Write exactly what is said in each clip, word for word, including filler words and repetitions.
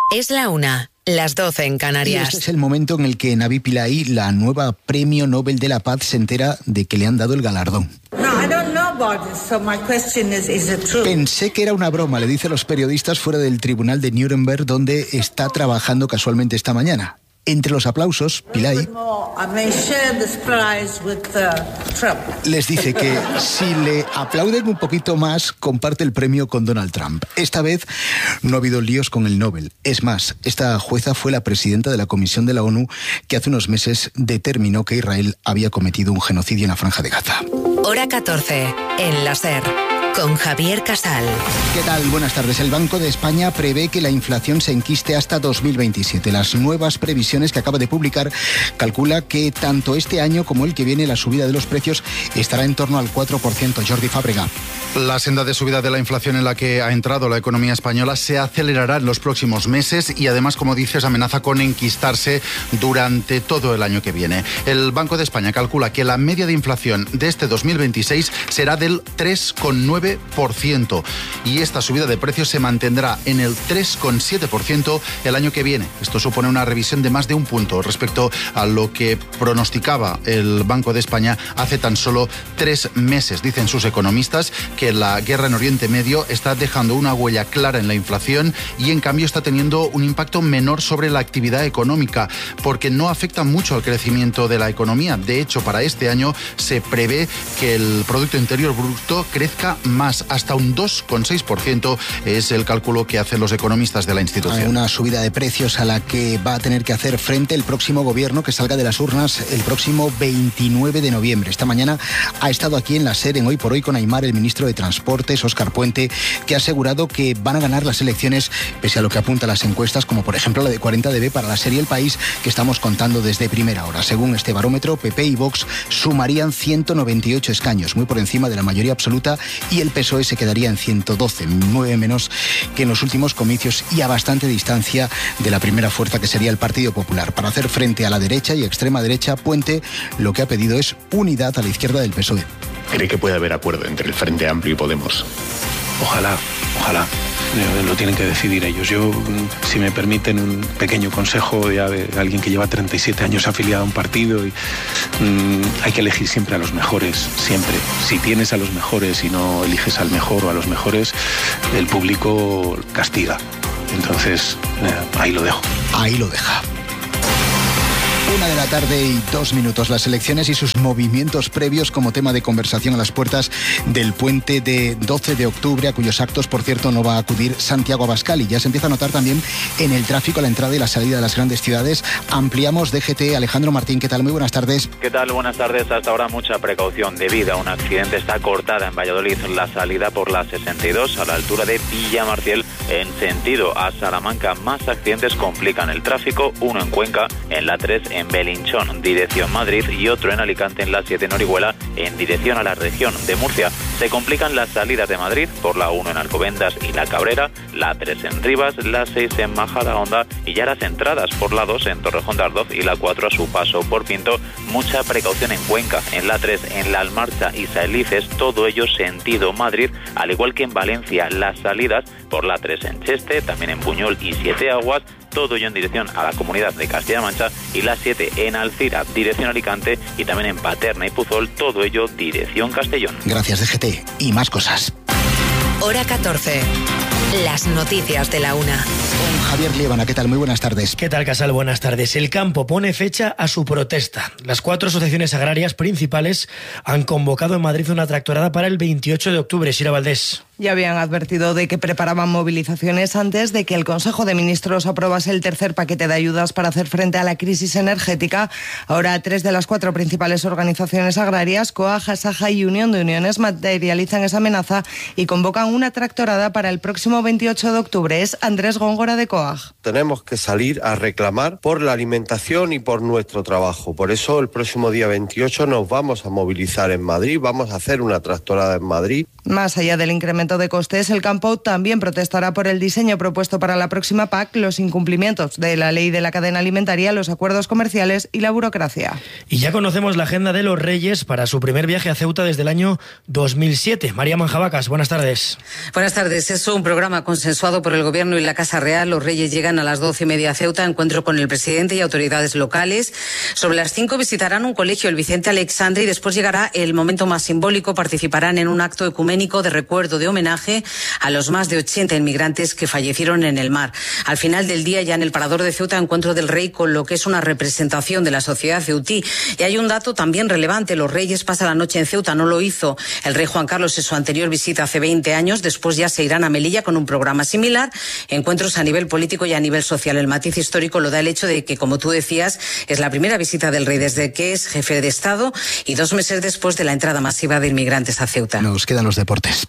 Es la una, las doce en Canarias. Y este es el momento en el que Navi Pillay, la nueva Premio Nobel de la Paz, se entera de que le han dado el galardón. No, I don't know about this, so my question is, is it true? Pensé que era una broma, le dice a los periodistas fuera del tribunal de Nuremberg, donde está trabajando casualmente esta mañana. Entre los aplausos, Pillay les dice que si le aplauden un poquito más, comparte el premio con Donald Trump. Esta vez no ha habido líos con el Nobel. Es más, esta jueza fue la presidenta de la Comisión de la ONU que hace unos meses determinó que Israel había cometido un genocidio en la Franja de Gaza. Hora catorce, en la SER, con Javier Casal. ¿Qué tal? Buenas tardes. El Banco de España prevé que la inflación se enquiste hasta dos mil veintisiete. Las nuevas previsiones que acaba de publicar calcula que tanto este año como el que viene la subida de los precios estará en torno al cuatro por ciento. Jordi Fábrega. La senda de subida de la inflación en la que ha entrado la economía española se acelerará en los próximos meses y además, como dices, amenaza con enquistarse durante todo el año que viene. El Banco de España calcula que la media de inflación de este dos mil veintiséis será del tres coma nueve por ciento y esta subida de precios se mantendrá en el tres coma siete por ciento el año que viene. Esto supone una revisión de más de un punto respecto a lo que pronosticaba el Banco de España hace tan solo tres meses. Dicen sus economistas que la guerra en Oriente Medio está dejando una huella clara en la inflación y en cambio está teniendo un impacto menor sobre la actividad económica porque no afecta mucho al crecimiento de la economía. De hecho, para este año se prevé que el Producto Interior Bruto crezca más, hasta un dos coma seis por ciento es el cálculo que hacen los economistas de la institución. Una subida de precios a la que va a tener que hacer frente el próximo gobierno que salga de las urnas el próximo veintinueve de noviembre. Esta mañana ha estado aquí en la SER, en Hoy por Hoy, con Aimar, el ministro de Transportes, Óscar Puente, que ha asegurado que van a ganar las elecciones pese a lo que apuntan las encuestas, como por ejemplo la de cuarenta D B para la serie El País, que estamos contando desde primera hora. Según este barómetro, P P y Vox sumarían ciento noventa y ocho escaños, muy por encima de la mayoría absoluta, y el P S O E se quedaría en ciento doce, nueve menos que en los últimos comicios y a bastante distancia de la primera fuerza, que sería el Partido Popular. Para hacer frente a la derecha y extrema derecha, Puente lo que ha pedido es unidad a la izquierda del P S O E. ¿Cree que puede haber acuerdo entre el Frente Amplio y Podemos? Ojalá, ojalá. Lo tienen que decidir ellos. Yo, si me permiten un pequeño consejo ya de alguien que lleva treinta y siete años afiliado a un partido, y, mmm, hay que elegir siempre a los mejores, siempre. Si tienes a los mejores y no eliges al mejor o a los mejores, el público castiga. Entonces, eh, ahí lo dejo. Ahí lo deja. Una de la tarde y dos minutos. Las elecciones y sus movimientos previos como tema de conversación a las puertas del puente de doce de octubre, a cuyos actos, por cierto, no va a acudir Santiago Abascal. Y ya se empieza a notar también en el tráfico a la entrada y la salida de las grandes ciudades. Ampliamos D G T. Alejandro Martín, ¿qué tal? Muy buenas tardes. ¿Qué tal? Buenas tardes. Hasta ahora mucha precaución debido a un accidente. Está cortada en Valladolid la salida por la sesenta y dos a la altura de Villamarciel en sentido a Salamanca. Más accidentes complican el tráfico, uno en Cuenca, en la tres en Belinchón, dirección Madrid, y otro en Alicante en la siete en Orihuela, en dirección a la región de Murcia. Se complican las salidas de Madrid por la uno en Alcobendas y la Cabrera, la tres en Rivas, la seis en Majadahonda y ya las entradas por la dos en Torrejón de Ardoz y la cuatro a su paso por Pinto. Mucha precaución en Cuenca, en la tres en La Almarcha y Saelices, todo ello sentido Madrid, al igual que en Valencia las salidas por la tres en Cheste, también en Buñol y Siete Aguas, todo ello en dirección a la Comunidad de Castilla-La Mancha, y la siete en Alcira, dirección Alicante, y también en Paterna y Puzol, todo ello dirección Castellón. Gracias, D G T. Y más cosas. Hora catorce. Las noticias de la una. Con Javier Liébana, ¿qué tal? Muy buenas tardes. ¿Qué tal, Casal? Buenas tardes. El campo pone fecha a su protesta. Las cuatro asociaciones agrarias principales han convocado en Madrid una tractorada para el veintiocho de octubre. Sira Valdés. Ya habían advertido de que preparaban movilizaciones antes de que el Consejo de Ministros aprobase el tercer paquete de ayudas para hacer frente a la crisis energética. Ahora, tres de las cuatro principales organizaciones agrarias, COAG, ASAJA y Unión de Uniones, materializan esa amenaza y convocan una tractorada para el próximo veintiocho de octubre. Es Andrés Góngora, de COAG. Tenemos que salir a reclamar por la alimentación y por nuestro trabajo. Por eso, el próximo día veintiocho nos vamos a movilizar en Madrid, vamos a hacer una tractorada en Madrid. Más allá del incremento incremento de costes. El campo también protestará por el diseño propuesto para la próxima P A C, los incumplimientos de la ley de la cadena alimentaria, los acuerdos comerciales y la burocracia. Y ya conocemos la agenda de los Reyes para su primer viaje a Ceuta desde el año dos mil siete. María Manjabacas, buenas tardes. Buenas tardes. Es un programa consensuado por el Gobierno y la Casa Real. Los Reyes llegan a las doce y media a Ceuta, encuentro con el presidente y autoridades locales. Sobre las cinco visitarán un colegio, el Vicente Alexandre, y después llegará el momento más simbólico. Participarán en un acto ecuménico de recuerdo, de homenaje a los más de ochenta inmigrantes que fallecieron en el mar. Al final del día, ya en el Parador de Ceuta, encuentro del Rey con lo que es una representación de la sociedad ceutí. Y hay un dato también relevante. Los Reyes pasan la noche en Ceuta. No lo hizo el rey Juan Carlos en su anterior visita hace veinte años. Después ya se irán a Melilla con un programa similar. Encuentros a nivel político y a nivel social. El matiz histórico lo da el hecho de que, como tú decías, es la primera visita del Rey desde que es jefe de Estado y dos meses después de la entrada masiva de inmigrantes a Ceuta. Nos quedan los deportes.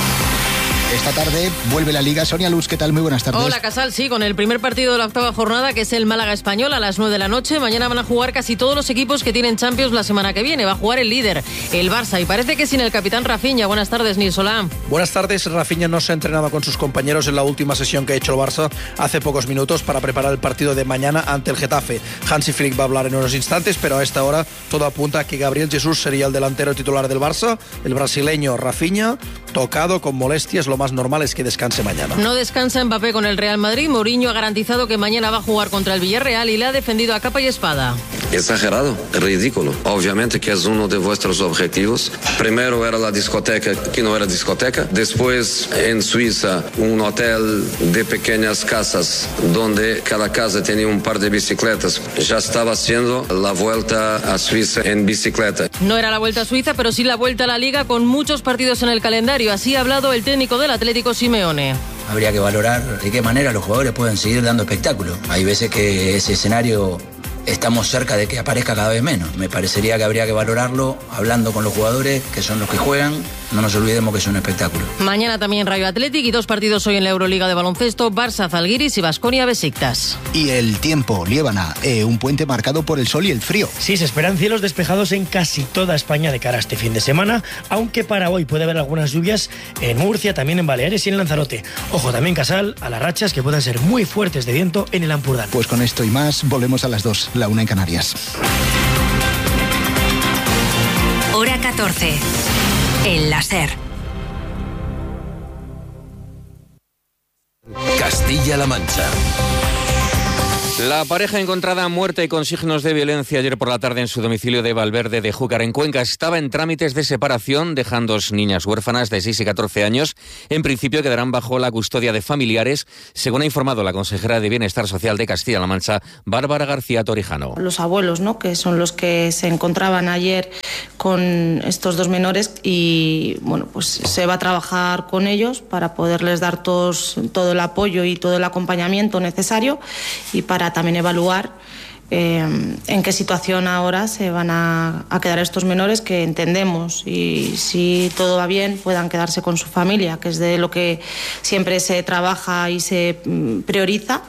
Esta tarde vuelve la Liga. Sonia Luz, ¿qué tal? Muy buenas tardes. Hola, Casal, sí, con el primer partido de la octava jornada, que es el Málaga Español, a las nueve de la noche. Mañana van a jugar casi todos los equipos que tienen Champions la semana que viene. Va a jugar el líder, el Barça, y parece que sin el capitán Rafinha. Buenas tardes, Nils Solá. Buenas tardes. Rafinha no se ha entrenado con sus compañeros en la última sesión que ha hecho el Barça hace pocos minutos para preparar el partido de mañana ante el Getafe. Hansi Flick va a hablar en unos instantes, pero a esta hora todo apunta a que Gabriel Jesús sería el delantero titular del Barça. El brasileño Rafinha, tocado con molestias, lo más normal es que descanse mañana. No descansa Mbappé con el Real Madrid. Mourinho ha garantizado que mañana va a jugar contra el Villarreal y le ha defendido a capa y espada. Exagerado, ridículo. Obviamente que es uno de vuestros objetivos. Primero era la discoteca, que no era discoteca. Después, en Suiza, un hotel de pequeñas casas, donde cada casa tenía un par de bicicletas. Ya estaba haciendo la vuelta a Suiza en bicicleta. No era la vuelta a Suiza, pero sí la vuelta a la Liga, con muchos partidos en el calendario. Así ha hablado el técnico del Atlético, Simeone. Habría que valorar de qué manera los jugadores pueden seguir dando espectáculo. Hay veces que ese escenario estamos cerca de que aparezca cada vez menos. Me parecería que habría que valorarlo hablando con los jugadores, que son los que juegan. No nos olvidemos que es un espectáculo. Mañana también Rayo Athletic y dos partidos hoy en la Euroliga de baloncesto: Barça Zalgiris y Baskonia Besiktas. Y el tiempo, Liébana, eh, un puente marcado por el sol y el frío. Sí, se esperan cielos despejados en casi toda España de cara a este fin de semana, aunque para hoy puede haber algunas lluvias en Murcia, también en Baleares y en Lanzarote. Ojo también, Casal, a las rachas que puedan ser muy fuertes de viento en el Ampurdán. Pues con esto y más volvemos a las dos, la una en Canarias. Hora catorce. El láser. Castilla-La Mancha. La pareja encontrada muerta y con signos de violencia ayer por la tarde en su domicilio de Valverde de Júcar, en Cuenca, estaba en trámites de separación, dejando dos niñas huérfanas de seis y catorce años. En principio quedarán bajo la custodia de familiares, según ha informado la consejera de Bienestar Social de Castilla-La Mancha, Bárbara García Torijano. Los abuelos, ¿no?, que son los que se encontraban ayer con estos dos menores, y bueno, pues se va a trabajar con ellos para poderles dar todos, todo el apoyo y todo el acompañamiento necesario, y para también evaluar eh, en qué situación ahora se van a, a quedar estos menores, que entendemos, y si todo va bien, puedan quedarse con su familia, que es de lo que siempre se trabaja y se prioriza,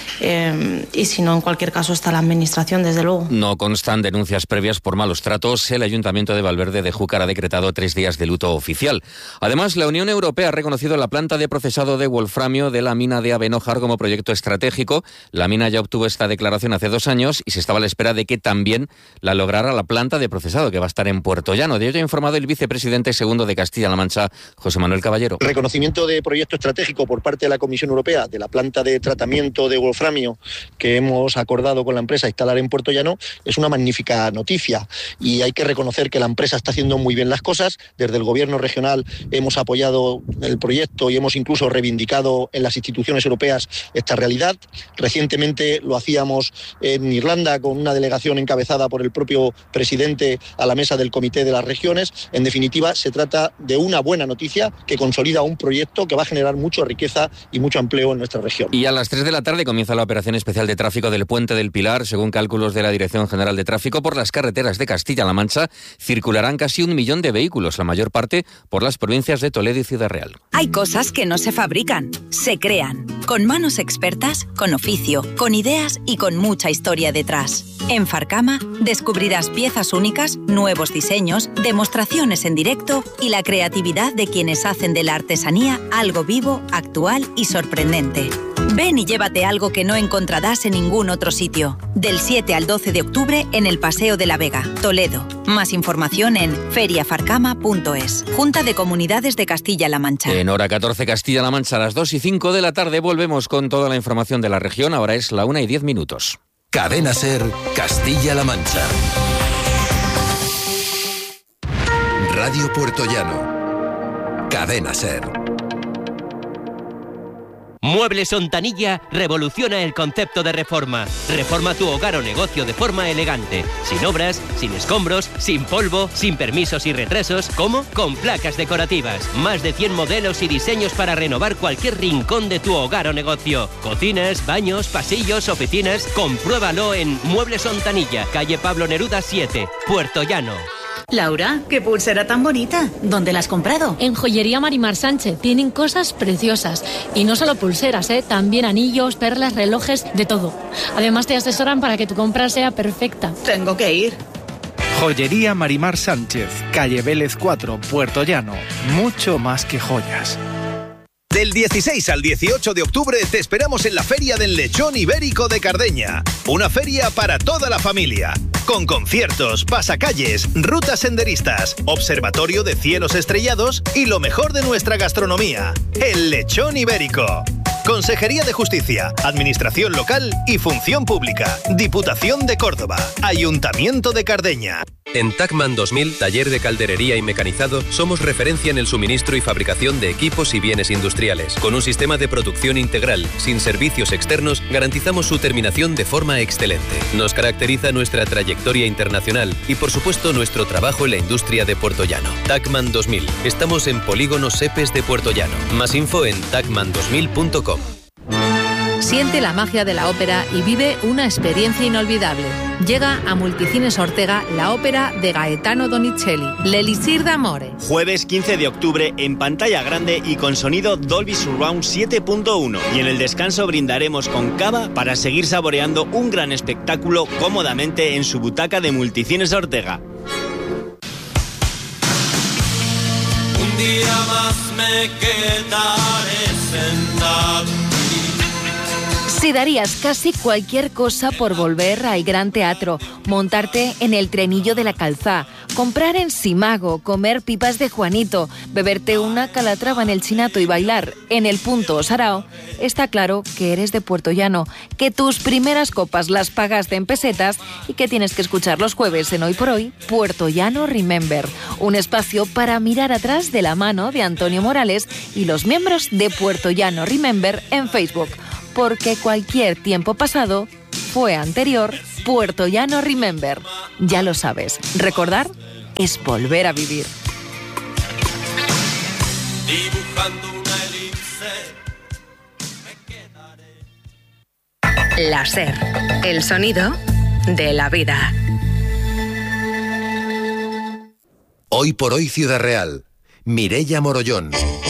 eh, y si no, en cualquier caso está la administración, desde luego. No constan denuncias previas por malos tratos. El Ayuntamiento de Valverde de Júcar ha decretado tres días de luto oficial. Además, la Unión Europea ha reconocido la planta de procesado de wolframio de la mina de Abenójar como proyecto estratégico. La mina ya obtuvo esta declaración hace dos años y se estaba a la espera de que también la lograra la planta de procesado, que va a estar en Puerto Llano. De ello ha informado el vicepresidente segundo de Castilla-La Mancha, José Manuel Caballero. El reconocimiento de proyecto estratégico por parte de la Comisión Europea de la planta de tratamiento de wolframio que hemos acordado con la empresa instalar en Puerto Llano es una magnífica noticia, y hay que reconocer que la empresa está haciendo muy bien las cosas. Desde el Gobierno regional hemos apoyado el proyecto y hemos incluso reivindicado en las instituciones europeas esta realidad. Recientemente lo hacíamos en Irlanda con una delegación encabezada por el propio presidente a la mesa del Comité de las Regiones. En definitiva, se trata de una buena noticia que consolida un proyecto que va a generar mucha riqueza y mucho empleo en nuestra región. Y a las tres de la tarde comienza la operación especial de tráfico del Puente del Pilar. Según cálculos de la Dirección General de Tráfico, por las carreteras de Castilla-La Mancha circularán casi un millón de vehículos, la mayor parte por las provincias de Toledo y Ciudad Real. Hay cosas que no se fabrican, se crean, con manos expertas, con oficio, con ideas y con mucha historia detrás. En Farcama descubrirás piezas únicas, nuevos diseños, demostraciones en directo y la creatividad de quienes hacen de la artesanía algo vivo, actual y sorprendente. Ven y llévate algo que no encontrarás en ningún otro sitio. Del siete al doce de octubre en el Paseo de la Vega, Toledo. Más información en feria farcama punto es. Junta de Comunidades de Castilla-La Mancha. En hora catorce Castilla-La Mancha, a las dos y cinco de la tarde, volvemos con toda la información de la región. Ahora es la una y diez minutos. Cadena SER, Castilla-La Mancha. Radio Puertollano. Cadena SER. Muebles Ontanilla revoluciona el concepto de reforma. Reforma tu hogar o negocio de forma elegante. Sin obras, sin escombros, sin polvo, sin permisos y retrasos. ¿Cómo? Con placas decorativas. Más de cien modelos y diseños para renovar cualquier rincón de tu hogar o negocio. Cocinas, baños, pasillos, oficinas. Compruébalo en Muebles Ontanilla, calle Pablo Neruda siete, Puerto Llano. Laura, qué pulsera tan bonita. ¿Dónde la has comprado? En Joyería Marimar Sánchez. Tienen cosas preciosas. Y no solo pulseras, ¿eh? También anillos, perlas, relojes, de todo. Además te asesoran para que tu compra sea perfecta. Tengo que ir. Joyería Marimar Sánchez, calle Vélez cuatro, Puerto Llano. Mucho más que joyas. Del dieciséis al dieciocho de octubre te esperamos en la Feria del Lechón Ibérico de Cardeña. Una feria para toda la familia. Con conciertos, pasacalles, rutas senderistas, observatorio de cielos estrellados y lo mejor de nuestra gastronomía. El Lechón Ibérico. Consejería de Justicia, Administración Local y Función Pública. Diputación de Córdoba. Ayuntamiento de Cardeña. En Tacman dos mil, taller de calderería y mecanizado, somos referencia en el suministro y fabricación de equipos y bienes industriales. Con un sistema de producción integral, sin servicios externos, garantizamos su terminación de forma excelente. Nos caracteriza nuestra trayectoria internacional y, por supuesto, nuestro trabajo en la industria de Puerto Llano. Tacman dos mil. Estamos en Polígono Sepes de Puerto Llano. Más info en tacman dos mil punto com. Siente la magia de la ópera y vive una experiencia inolvidable. Llega a Multicines Ortega la ópera de Gaetano Donizelli, L'Elixir d'Amore. Jueves quince de octubre en pantalla grande y con sonido Dolby Surround siete punto uno. Y en el descanso brindaremos con cava para seguir saboreando un gran espectáculo cómodamente en su butaca de Multicines Ortega. Un día más me quedaré sentado. Si darías casi cualquier cosa por volver al Gran Teatro, montarte en el trenillo de la Calzá, comprar en Simago, comer pipas de Juanito, beberte una calatrava en el Chinato y bailar en el Punto Sarao, está claro que eres de Puerto Llano, que tus primeras copas las pagaste en pesetas y que tienes que escuchar los jueves en Hoy por Hoy, Puerto Llano Remember, un espacio para mirar atrás de la mano de Antonio Morales y los miembros de Puerto Llano Remember en Facebook. Porque cualquier tiempo pasado fue anterior Puerto Llano Remember. Ya lo sabes, recordar es volver a vivir. Dibujando una elipse. La SER, el sonido de la vida. Hoy por Hoy Ciudad Real. Mireia Morollón.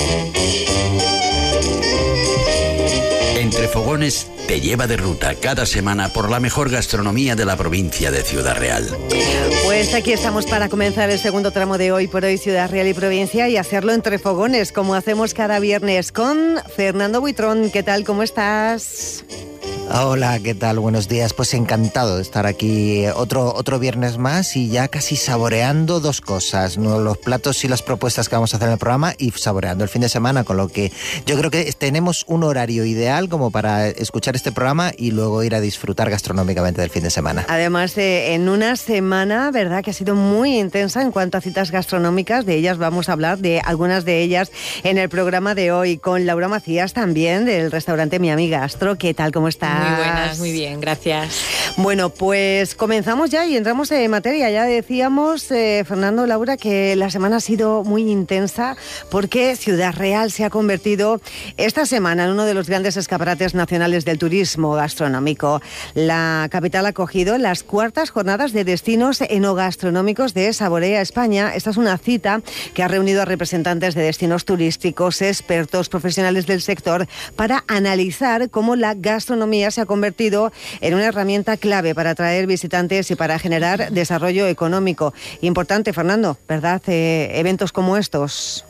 Entre Fogones te lleva de ruta cada semana por la mejor gastronomía de la provincia de Ciudad Real. Pues aquí estamos para comenzar el segundo tramo de Hoy por Hoy Ciudad Real y Provincia y hacerlo entre fogones, como hacemos cada viernes con Fernando Buitrón. ¿Qué tal? ¿Cómo estás? Hola, ¿qué tal? Buenos días. Pues encantado de estar aquí otro, otro viernes más y ya casi saboreando dos cosas, ¿no? Los platos y las propuestas que vamos a hacer en el programa y saboreando el fin de semana, con lo que yo creo que tenemos un horario ideal como para escuchar este programa y luego ir a disfrutar gastronómicamente del fin de semana. Además, eh, en una semana, ¿verdad?, que ha sido muy intensa en cuanto a citas gastronómicas. De ellas vamos a hablar, de algunas de ellas en el programa de hoy, con Laura Macías también, del restaurante Mi Amiga Astro. ¿Qué tal? ¿Cómo estás? Muy buenas, muy bien, gracias. Bueno, pues comenzamos ya y entramos en materia. Ya decíamos, eh, Fernando, Laura, que la semana ha sido muy intensa porque Ciudad Real se ha convertido esta semana en uno de los grandes escaparates nacionales del turismo gastronómico. La capital ha acogido las cuartas jornadas de destinos enogastronómicos de Saborea España. Esta es una cita que ha reunido a representantes de destinos turísticos, expertos, profesionales del sector, para analizar cómo la gastronomía gastronomía se ha convertido en una herramienta clave para atraer visitantes y para generar desarrollo económico. Importante, Fernando, ¿verdad? Eh, eventos como estos.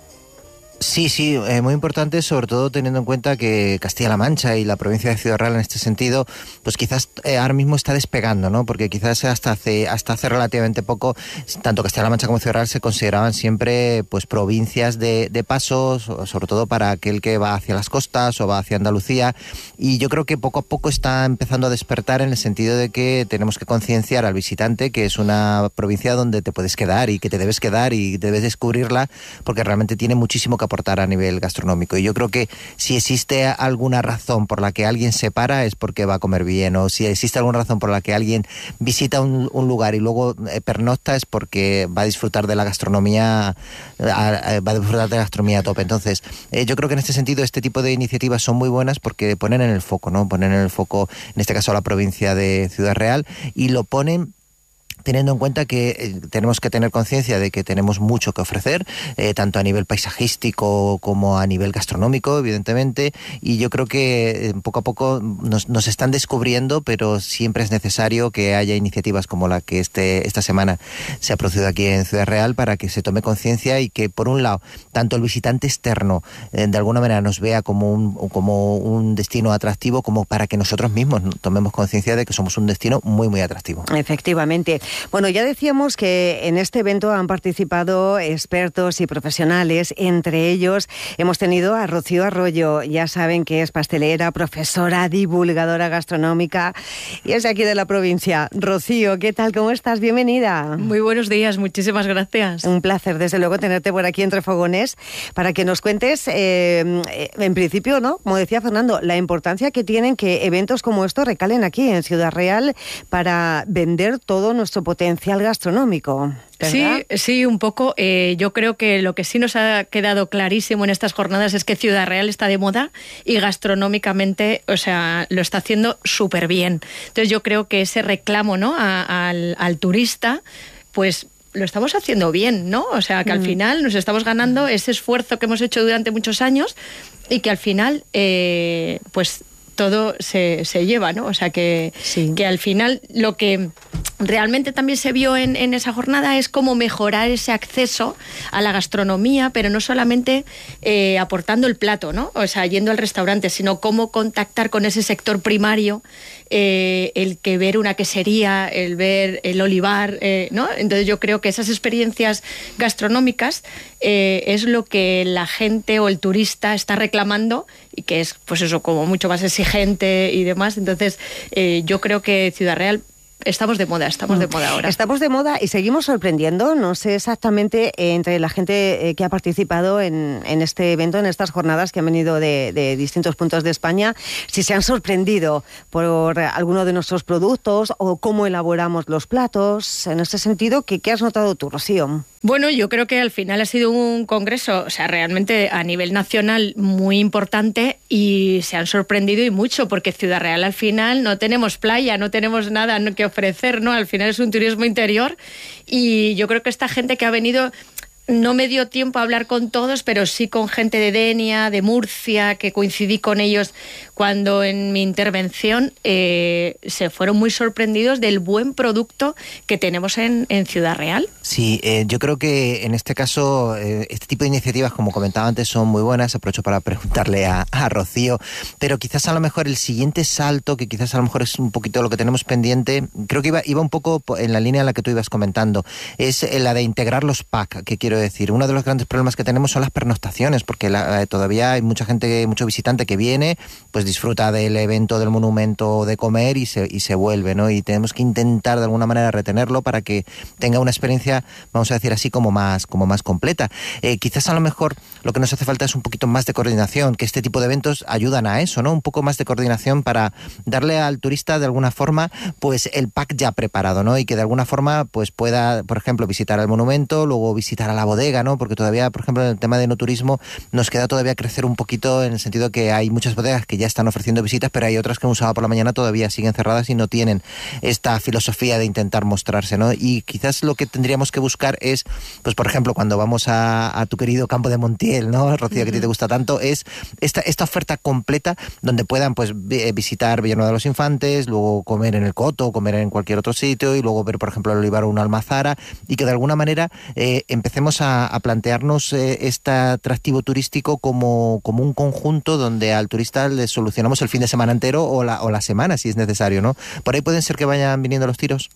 Sí, sí, eh, muy importante, sobre todo teniendo en cuenta que Castilla-La Mancha y la provincia de Ciudad Real en este sentido, pues quizás eh, ahora mismo está despegando, ¿no? Porque quizás hasta hace hasta hace relativamente poco, tanto Castilla-La Mancha como Ciudad Real se consideraban siempre pues provincias de, de paso, sobre todo para aquel que va hacia las costas o va hacia Andalucía, y yo creo que poco a poco está empezando a despertar en el sentido de que tenemos que concienciar al visitante que es una provincia donde te puedes quedar y que te debes quedar y debes descubrirla, porque realmente tiene muchísimo que aportar a nivel gastronómico. Y yo creo que si existe alguna razón por la que alguien se para es porque va a comer bien, o si existe alguna razón por la que alguien visita un, un lugar y luego eh, pernocta es porque va a disfrutar de la gastronomía, a, a, va a disfrutar de la gastronomía a tope. Entonces, eh, yo creo que en este sentido este tipo de iniciativas son muy buenas porque ponen en el foco, ¿no? Ponen en el foco, en este caso, a la provincia de Ciudad Real, y lo ponen teniendo en cuenta que eh, tenemos que tener conciencia de que tenemos mucho que ofrecer, eh, tanto a nivel paisajístico como a nivel gastronómico, evidentemente, y yo creo que eh, poco a poco nos, nos están descubriendo, pero siempre es necesario que haya iniciativas como la que este esta semana se ha producido aquí en Ciudad Real para que se tome conciencia y que, por un lado, tanto el visitante externo eh, de alguna manera nos vea como un, como un destino atractivo, como para que nosotros mismos tomemos conciencia de que somos un destino muy, muy atractivo. Efectivamente. Bueno, ya decíamos que en este evento han participado expertos y profesionales. Entre ellos hemos tenido a Rocío Arroyo. Ya saben que es pastelera, profesora, divulgadora gastronómica y es de aquí de la provincia. Rocío, ¿qué tal? ¿Cómo estás? Bienvenida. Muy buenos días, muchísimas gracias. Un placer, desde luego, tenerte por aquí entre fogones para que nos cuentes, eh, en principio, ¿no? Como decía Fernando, la importancia que tienen que eventos como estos recalen aquí en Ciudad Real para vender todo nuestro potencial gastronómico, ¿verdad? Sí, sí, un poco. Eh, yo creo que lo que sí nos ha quedado clarísimo en estas jornadas es que Ciudad Real está de moda y gastronómicamente, o sea, lo está haciendo súper bien. Entonces yo creo que ese reclamo, ¿no?, a, al, al turista, pues lo estamos haciendo bien, ¿no? O sea, que al final nos estamos ganando ese esfuerzo que hemos hecho durante muchos años y que al final, eh, pues todo se, se lleva, ¿no? O sea, que, sí. que al final lo que realmente también se vio en, en esa jornada es cómo mejorar ese acceso a la gastronomía, pero no solamente eh, aportando el plato, ¿no? O sea, yendo al restaurante, sino cómo contactar con ese sector primario, eh, el que ver una quesería, el ver el olivar, eh, ¿no? Entonces yo creo que esas experiencias gastronómicas eh, es lo que la gente o el turista está reclamando y que es, pues eso, como mucho más exigente y demás. Entonces eh, yo creo que Ciudad Real estamos de moda, estamos de moda ahora. Estamos de moda y seguimos sorprendiendo. No sé exactamente eh, entre la gente eh, que ha participado en, en este evento, en estas jornadas que han venido de, de distintos puntos de España, si se han sorprendido por alguno de nuestros productos o cómo elaboramos los platos. En ese sentido, ¿qué, qué has notado tú, Rocío? Bueno, yo creo que al final ha sido un congreso, o sea, realmente a nivel nacional muy importante y se han sorprendido y mucho, porque Ciudad Real al final no tenemos playa, no tenemos nada que ofrecer, ¿no? Al final es un turismo interior y yo creo que esta gente que ha venido, no me dio tiempo a hablar con todos, pero sí con gente de Denia, de Murcia, que coincidí con ellos cuando en mi intervención eh, se fueron muy sorprendidos del buen producto que tenemos en, en Ciudad Real. Sí, eh, yo creo que en este caso eh, este tipo de iniciativas, como comentaba antes, son muy buenas. Aprovecho para preguntarle a, a Rocío, pero quizás a lo mejor el siguiente salto, que quizás a lo mejor es un poquito lo que tenemos pendiente, creo que iba, iba un poco en la línea en la que tú ibas comentando, es la de integrar los packs, que quiero decir, uno de los grandes problemas que tenemos son las pernoctaciones, porque la, eh, todavía hay mucha gente, mucho visitante que viene, pues disfruta del evento, del monumento, de comer y se, y se vuelve, ¿no? Y tenemos que intentar de alguna manera retenerlo para que tenga una experiencia, vamos a decir así, como más, como más completa. Eh, quizás a lo mejor lo que nos hace falta es un poquito más de coordinación, que este tipo de eventos ayudan a eso, ¿no? Un poco más de coordinación para darle al turista de alguna forma, pues el pack ya preparado, ¿no? Y que de alguna forma, pues pueda, por ejemplo, visitar el monumento, luego visitar a la la bodega, ¿no? Porque todavía, por ejemplo, en el tema de no turismo nos queda todavía crecer un poquito, en el sentido que hay muchas bodegas que ya están ofreciendo visitas, pero hay otras que un sábado por la mañana todavía siguen cerradas y no tienen esta filosofía de intentar mostrarse, ¿no? Y quizás lo que tendríamos que buscar es, pues por ejemplo, cuando vamos a, a tu querido campo de Montiel, ¿no, Rocío, uh-huh. que a ti te gusta tanto, es esta, esta oferta completa donde puedan pues visitar Villanueva de los Infantes, luego comer en el Coto, comer en cualquier otro sitio y luego ver, por ejemplo, el Olivar o una Almazara, y que de alguna manera eh, empecemos a, a plantearnos eh, este atractivo turístico como, como un conjunto donde al turista le solucionamos el fin de semana entero o la, o la semana, si es necesario, ¿no? Por ahí pueden ser que vayan viniendo los tiros.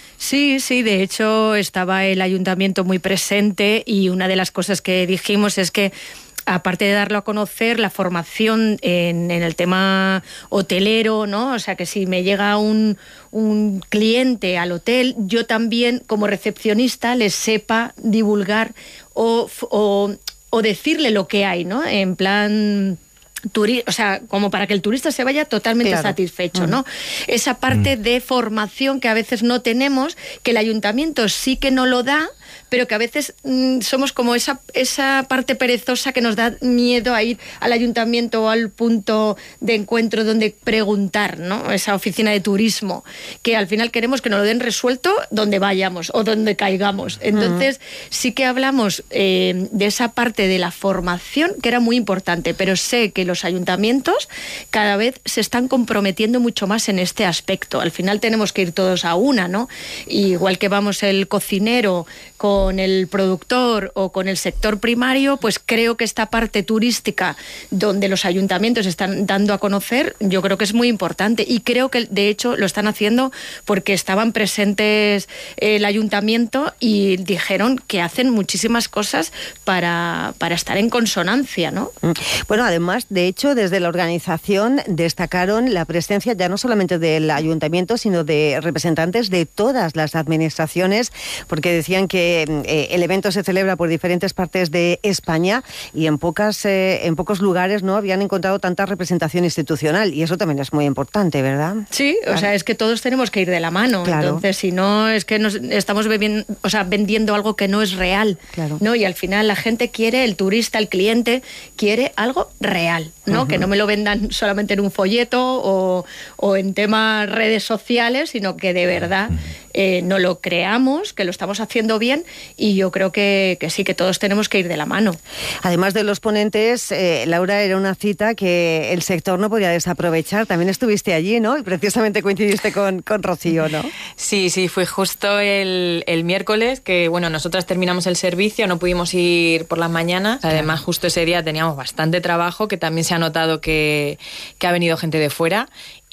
Sí, sí, de hecho estaba el ayuntamiento muy presente y una de las cosas que dijimos es que, aparte de darlo a conocer, la formación en, en el tema hotelero, ¿no? O sea, que si me llega un, un cliente al hotel, yo también, como recepcionista, les sepa divulgar o, o, o decirle lo que hay, ¿no? En plan... Turi- o sea, como para que el turista se vaya totalmente claro. satisfecho, ¿no? Mm. Esa parte mm. de formación que a veces no tenemos, que el ayuntamiento sí que no lo da, pero que a veces mmm, somos como esa, esa parte perezosa que nos da miedo a ir al ayuntamiento o al punto de encuentro donde preguntar, ¿no? Esa oficina de turismo, que al final queremos que nos lo den resuelto donde vayamos o donde caigamos. Entonces, uh-huh. sí que hablamos eh, de esa parte de la formación, que era muy importante, pero sé que los ayuntamientos cada vez se están comprometiendo mucho más en este aspecto. Al final tenemos que ir todos a una, ¿no? Igual que vamos el cocinero con el productor o con el sector primario, pues creo que esta parte turística donde los ayuntamientos están dando a conocer, yo creo que es muy importante, y creo que de hecho lo están haciendo porque estaban presentes el ayuntamiento y dijeron que hacen muchísimas cosas para, para estar en consonancia, ¿no? Bueno, además, de hecho, desde la organización destacaron la presencia ya no solamente del ayuntamiento, sino de representantes de todas las administraciones, porque decían que eh, el evento se celebra por diferentes partes de España y en pocas eh, en pocos lugares no habían encontrado tanta representación institucional, y eso también es muy importante, ¿verdad? Sí, claro. O sea, es que todos tenemos que ir de la mano, claro. Entonces si no es que nos estamos bebiendo, o sea, vendiendo algo que no es real, claro. ¿no? Y al final la gente quiere, el turista, el cliente quiere algo real, ¿no? Uh-huh. Que no me lo vendan solamente en un folleto o, o en temas redes sociales, sino que de verdad eh, no lo creamos, que lo estamos haciendo bien, y yo creo que, que sí, que todos tenemos que ir de la mano. Además de los ponentes, eh, Laura, era una cita que el sector no podía desaprovechar. También estuviste allí, ¿no? Y precisamente coincidiste con, con Rocío, ¿no? Sí, sí, fue justo el, el miércoles que, bueno, nosotras terminamos el servicio, no pudimos ir por las mañanas. Además, justo ese día teníamos bastante trabajo, que también se ha notado que, que ha venido gente de fuera.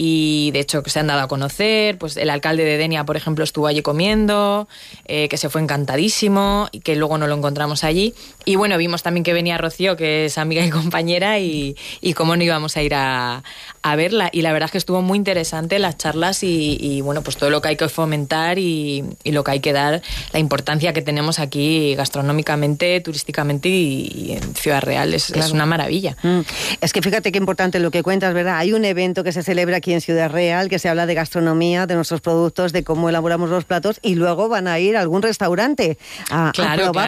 Y de hecho que se han dado a conocer, pues el alcalde de Denia, por ejemplo, estuvo allí comiendo, eh, que se fue encantadísimo y que luego no lo encontramos allí. Y bueno, vimos también que venía Rocío, que es amiga y compañera, y, y cómo no íbamos a ir a, a verla. Y la verdad es que estuvo muy interesante las charlas y, y bueno, pues todo lo que hay que fomentar y, y lo que hay que dar, la importancia que tenemos aquí gastronómicamente, turísticamente y, y en Ciudad Real. Es, claro. Es una maravilla. Mm. Es que fíjate qué importante lo que cuentas, ¿verdad? Hay un evento que se celebra aquí en Ciudad Real, que se habla de gastronomía, de nuestros productos, de cómo elaboramos los platos, y luego van a ir a algún restaurante a, claro, a probar. Claro.